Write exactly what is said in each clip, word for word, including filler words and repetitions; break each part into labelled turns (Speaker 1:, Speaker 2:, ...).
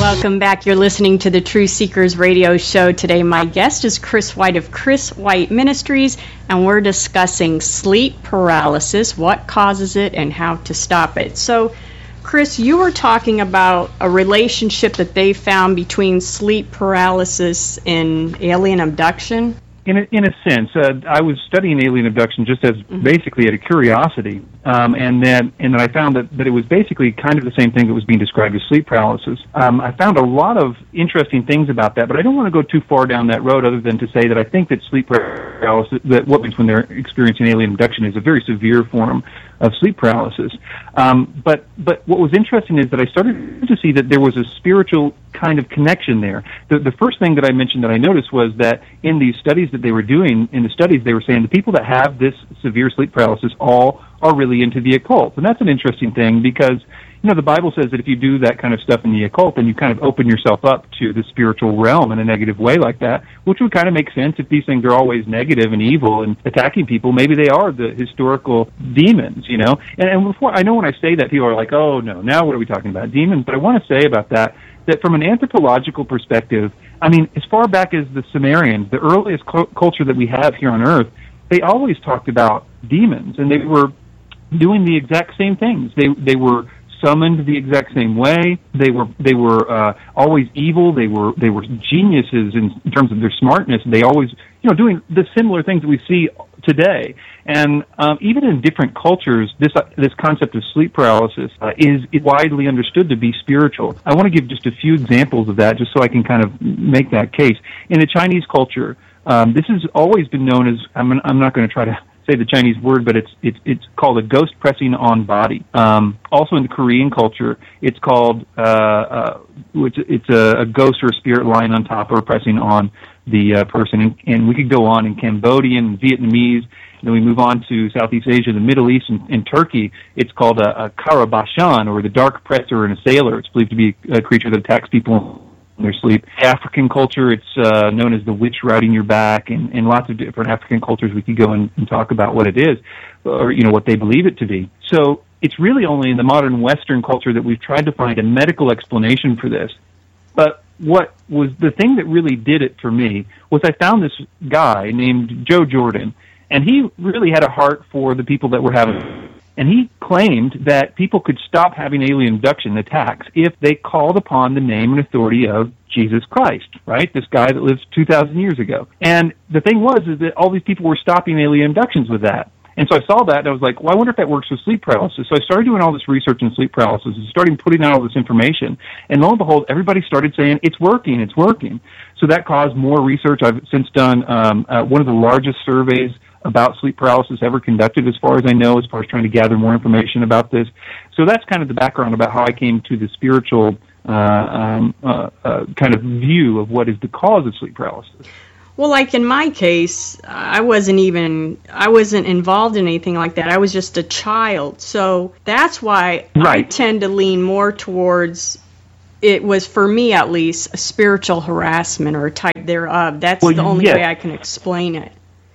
Speaker 1: Welcome back. You're listening to the Truth Seekers radio show. Today my guest is Chris White of Chris White Ministries, and we're discussing sleep paralysis, what causes it, and how to stop it. So, Chris, you were talking about a relationship that they found between sleep paralysis and alien abduction.
Speaker 2: In a, in a sense, uh, I was studying alien abduction just as mm-hmm. basically out of curiosity, um, and then and then I found that, that it was basically kind of the same thing that was being described as sleep paralysis. Um, I found a lot of interesting things about that, but I don't want to go too far down that road other than to say that I think that sleep paralysis, that what happens when they're experiencing alien abduction, is a very severe form of sleep paralysis. Um, but but what was interesting is that I started to see that there was a spiritual kind of connection there. The, the first thing that I mentioned that I noticed was that in these studies that they were doing, in the studies they were saying the people that have this severe sleep paralysis all are really into the occult. And that's an interesting thing because, you know, the Bible says that if you do that kind of stuff in the occult, then you kind of open yourself up to the spiritual realm in a negative way like that, which would kind of make sense if these things are always negative and evil and attacking people. Maybe they are the historical demons, you know. And, and before, I know when I say that, people are like, oh, no, now what are we talking about? Demons? But I want to say about that, that from an anthropological perspective, I mean, as far back as the Sumerians, the earliest cu- culture that we have here on Earth, they always talked about demons, and they were doing the exact same things. They they were summoned the exact same way. They were they were uh, always evil. They were they were geniuses in, in terms of their smartness. They always, you know, doing the similar things that we see today. And um, even in different cultures, this uh, this concept of sleep paralysis uh, is, is widely understood to be spiritual. I want to give just a few examples of that, just so I can kind of make that case. In the Chinese culture, um, this has always been known as, I'm, I'm not going to try to say the Chinese word, but it's it's it's called a ghost pressing on body. Um, also in the Korean culture, it's called uh, uh, which it's a, a ghost or a spirit lying on top or pressing on the uh, person. And, and we could go on in Cambodian, Vietnamese. Then we move on to Southeast Asia, the Middle East, and, and Turkey. It's called a, a Karabashan, or the dark presser and assailer. It's believed to be a creature that attacks people in their sleep. African culture, it's uh, known as the witch riding your back, and, and lots of different African cultures we could go and, and talk about what it is, or, you know, what they believe it to be. So it's really only in the modern Western culture that we've tried to find a medical explanation for this. But what was the thing that really did it for me was I found this guy named Joe Jordan, and he really had a heart for the people that were having, and he claimed that people could stop having alien abduction attacks if they called upon the name and authority of Jesus Christ, right? This guy that lived two thousand years ago. And the thing was is that all these people were stopping alien abductions with that. And so I saw that, and I was like, well, I wonder if that works with sleep paralysis. So I started doing all this research in sleep paralysis and started putting out all this information. And lo and behold, everybody started saying, it's working, it's working. So that caused more research. I've since done um, uh, one of the largest surveys about sleep paralysis ever conducted, as far as I know, as far as trying to gather more information about this. So that's kind of the background about how I came to the spiritual uh, um, uh, uh, kind of view of what is the cause of sleep paralysis.
Speaker 1: Well, like in my case, I wasn't even, I wasn't involved in anything like that. I was just a child. So that's why right. I tend to lean more towards, it was, for me at least, a spiritual harassment or a type thereof. That's well, the only yes. way I can explain it.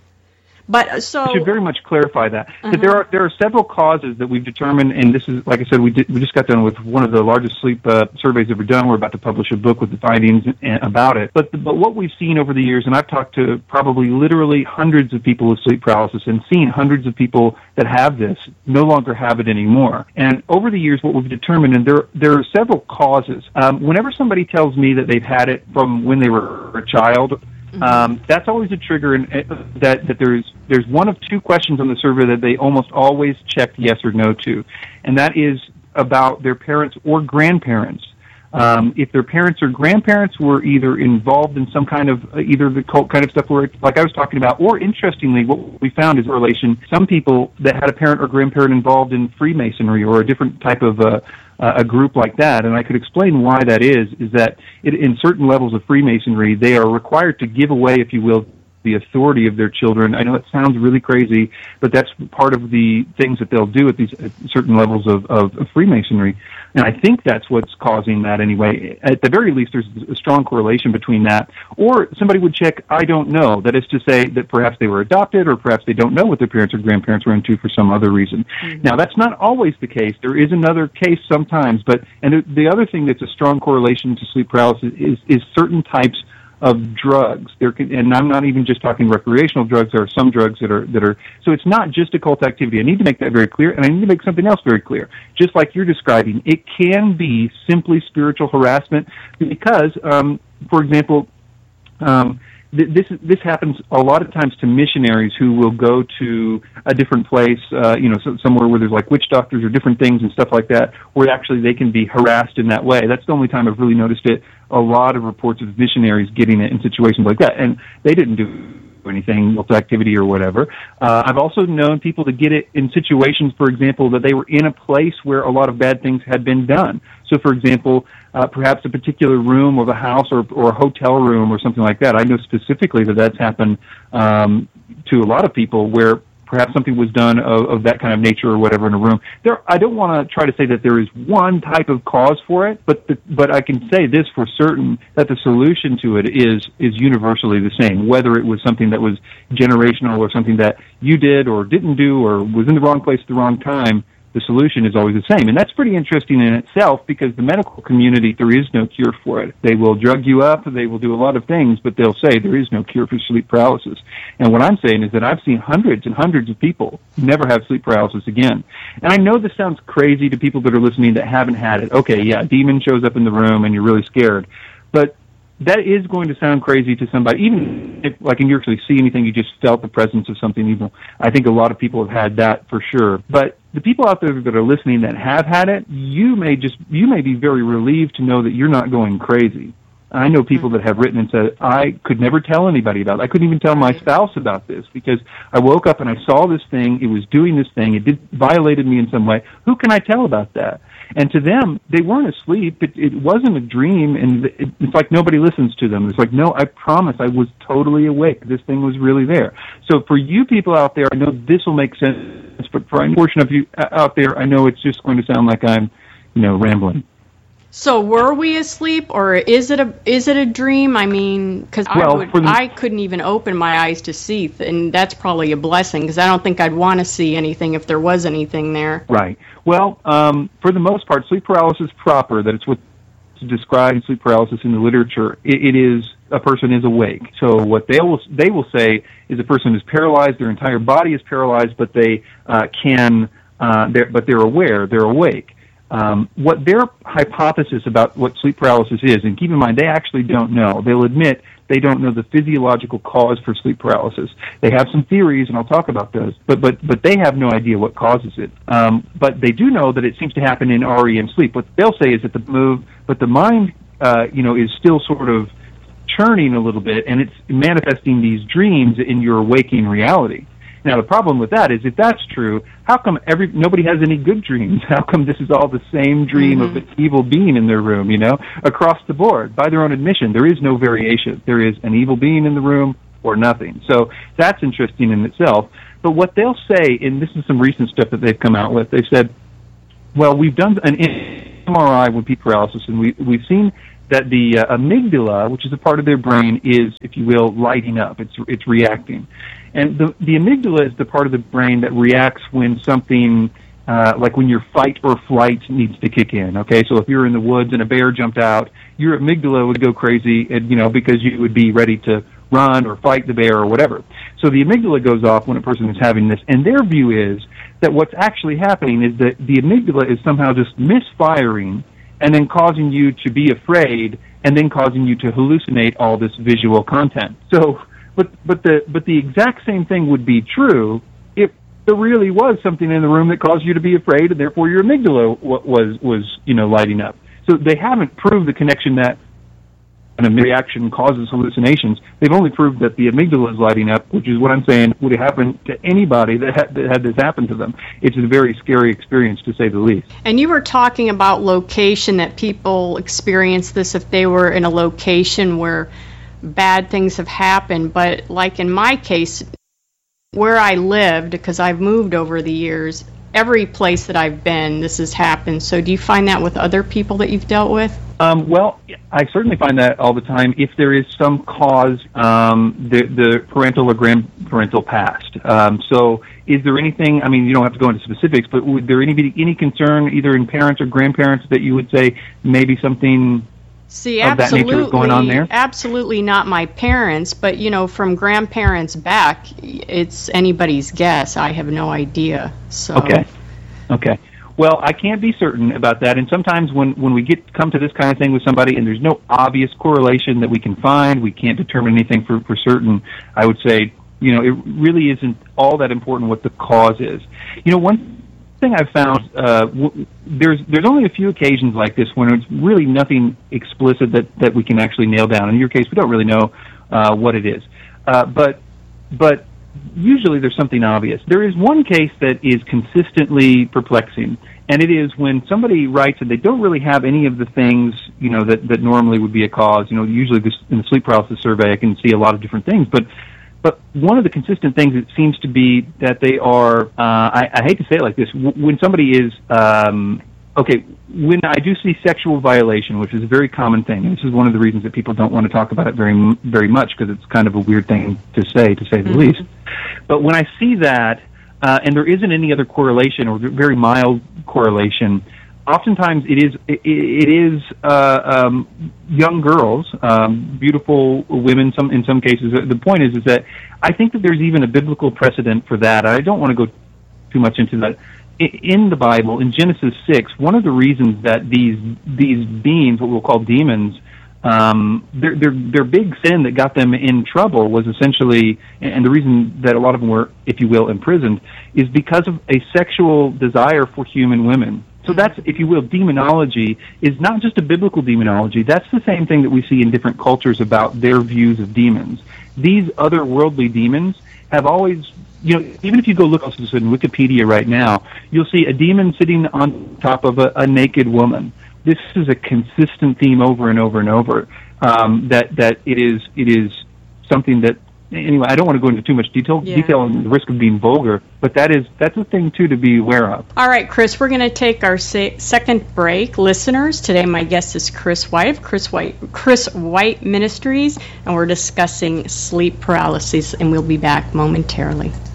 Speaker 1: But so
Speaker 2: I should very much clarify that. Uh-huh. That there are there are several causes that we've determined, and this is, like I said, we did, we just got done with one of the largest sleep uh, surveys ever done. We're about to publish a book with the findings about it. But but what we've seen over the years, and I've talked to probably literally hundreds of people with sleep paralysis, and seen hundreds of people that have this no longer have it anymore. And over the years, what we've determined, and there there are several causes. Um, whenever somebody tells me that they've had it from when they were a child, Um, that's always a trigger, in, uh, that that there's there's one of two questions on the survey that they almost always check yes or no to, and that is about their parents or grandparents. Um, if their parents or grandparents were either involved in some kind of uh, either the cult kind of stuff, where, like I was talking about, or interestingly, what we found is a relation. Some people that had a parent or grandparent involved in Freemasonry or a different type of uh, uh, a group like that, and I could explain why that is. Is that it, in certain levels of Freemasonry, they are required to give away, if you will, the authority of their children. I know it sounds really crazy, but that's part of the things that they'll do at these at certain levels of, of, of Freemasonry. And I think that's what's causing that anyway. At the very least, there's a strong correlation between that. Or somebody would check, I don't know. That is to say that perhaps they were adopted, or perhaps they don't know what their parents or grandparents were into for some other reason. Mm-hmm. Now, that's not always the case. There is another case sometimes. But and the, the other thing that's a strong correlation to sleep paralysis is, is certain types of drugs. There can, and I'm not even just talking recreational drugs. There are some drugs that are that are. So it's not just occult activity. I need to make that very clear, and I need to make something else very clear. Just like you're describing, it can be simply spiritual harassment because, um, for example, um, th- this this happens a lot of times to missionaries who will go to a different place, uh, you know, so, somewhere where there's like witch doctors or different things and stuff like that, where actually they can be harassed in that way. That's the only time I've really noticed it. A lot of reports of missionaries getting it in situations like that, and they didn't do anything, occult activity or whatever. Uh, I've also known people to get it in situations, for example, that they were in a place where a lot of bad things had been done. So, for example, uh, perhaps a particular room of a house or, or a hotel room or something like that. I know specifically that that's happened um, to a lot of people where perhaps something was done of, of that kind of nature or whatever in a room. There, I don't want to try to say that there is one type of cause for it, but the, but I can say this for certain, that the solution to it is is universally the same, whether it was something that was generational or something that you did or didn't do or was in the wrong place at the wrong time. The solution is always the same. And that's pretty interesting in itself because the medical community, there is no cure for it. They will drug you up, they will do a lot of things, but they'll say there is no cure for sleep paralysis. And what I'm saying is that I've seen hundreds and hundreds of people never have sleep paralysis again. And I know this sounds crazy to people that are listening that haven't had it. Okay, yeah, a demon shows up in the room and you're really scared. But that is going to sound crazy to somebody, even if, like, you actually see anything, you just felt the presence of something evil. I think a lot of people have had that for sure. But the people out there that are listening that have had it, you may just, you may be very relieved to know that you're not going crazy. I know people that have written and said, I could never tell anybody about it. I couldn't even tell my spouse about this because I woke up and I saw this thing, it was doing this thing, it did violated me in some way. Who can I tell about that? And to them, they weren't asleep. It, it wasn't a dream, and it, it's like nobody listens to them. It's like, no, I promise I was totally awake. This thing was really there. So for you people out there, I know this will make sense, but for a portion of you out there, I know it's just going to sound like I'm, you know, rambling.
Speaker 1: So were we asleep, or is it a is it a dream? I mean, because well, I would, the, I couldn't even open my eyes to see, and that's probably a blessing because I don't think I'd want to see anything if there was anything there.
Speaker 2: Right. Well, um, for the most part, sleep paralysis proper, that it's what's described sleep paralysis in the literature, it, it is a person is awake. So what they will they will say is a person is paralyzed, their entire body is paralyzed, but they uh, can, uh, they're, but they're aware, they're awake. Um, what their hypothesis about what sleep paralysis is, and keep in mind, they actually don't know. They'll admit they don't know the physiological cause for sleep paralysis. They have some theories, and I'll talk about those, but but but they have no idea what causes it. Um, but they do know that it seems to happen in R E M sleep. What they'll say is that the move, but the mind, uh, you know, is still sort of churning a little bit, and it's manifesting these dreams in your waking reality. Now, the problem with that is, if that's true, how come every nobody has any good dreams? How come this is all the same dream mm-hmm. of an evil being in their room, you know, across the board? By their own admission, there is no variation. There is an evil being in the room or nothing. So that's interesting in itself. But what they'll say, and this is some recent stuff that they've come out with, they said, well, we've done an M R I with sleep paralysis, and we, we've seen that the uh, amygdala, which is a part of their brain, is, if you will, lighting up. It's it's reacting. And the, the amygdala is the part of the brain that reacts when something, uh, like when your fight or flight needs to kick in, okay? So if you're in the woods and a bear jumped out, your amygdala would go crazy, and, you know, because you would be ready to run or fight the bear or whatever. So the amygdala goes off when a person is having this, and their view is that what's actually happening is that the amygdala is somehow just misfiring and then causing you to be afraid and then causing you to hallucinate all this visual content. So, but but the but the exact same thing would be true if there really was something in the room that caused you to be afraid, and therefore your amygdala was was you know lighting up. So they haven't proved the connection that an reaction causes hallucinations. They've only proved that the amygdala is lighting up, which is what I'm saying would happen to anybody that had, that had this happen to them. It's a very scary experience, to say the least.
Speaker 1: And you were talking about location, that people experience this if they were in a location where bad things have happened, but like in my case, where I lived, because I've moved over the years, every place that I've been, this has happened. So do you find that with other people that you've dealt with?
Speaker 2: Um, well, I certainly find that all the time. If there is some cause, um, the, the parental or grandparental past. Um, so is there anything, I mean, you don't have to go into specifics, but would there any, any concern either in parents or grandparents that you would say maybe something
Speaker 1: See,
Speaker 2: of that nature is going on there?
Speaker 1: Absolutely not my parents, but, you know, from grandparents back, it's anybody's guess. I have no idea. So.
Speaker 2: Okay. Okay. Well, I can't be certain about that, and sometimes when, when we get come to this kind of thing with somebody and there's no obvious correlation that we can find, we can't determine anything for, for certain, I would say, you know, it really isn't all that important what the cause is. You know, one thing I've found, uh, w- there's there's only a few occasions like this when it's really nothing explicit that, that we can actually nail down. In your case, we don't really know uh, what it is. Uh, but but usually there's something obvious. There is one case that is consistently perplexing, and it is when somebody writes and they don't really have any of the things, you know, that, that normally would be a cause. You know, usually this, in the sleep paralysis survey I can see a lot of different things, but But one of the consistent things, it seems to be that they are, uh, I, I hate to say it like this, w- when somebody is, um, okay, when I do see sexual violation, which is a very common thing, and this is one of the reasons that people don't want to talk about it very very much, because it's kind of a weird thing to say, to say the mm-hmm. least. But when I see that, uh, and there isn't any other correlation or very mild correlation, oftentimes it is it, it is uh, um, young girls, um, beautiful women. Some in some cases, the point is is that I think that there's even a biblical precedent for that. I don't want to go too much into that. In the Bible, in Genesis six, one of the reasons that these these beings, what we'll call demons, um, their their their big sin that got them in trouble was essentially, and the reason that a lot of them were, if you will, imprisoned, is because of a sexual desire for human women. So that's, if you will, demonology is not just a biblical demonology. That's the same thing that we see in different cultures about their views of demons. These otherworldly demons have always, you know, even if you go look also in Wikipedia right now, you'll see a demon sitting on top of a, a naked woman. This is a consistent theme over and over and over. Um, that that it is it is something that. Anyway, I don't want to go into too much detail, yeah. detail on the risk of being vulgar, but that is that's a thing, too, to be aware of.
Speaker 1: All right, Chris, we're going to take our se- second break. Listeners, today my guest is Chris White of Chris White, Chris White Ministries, and we're discussing sleep paralysis, and we'll be back momentarily.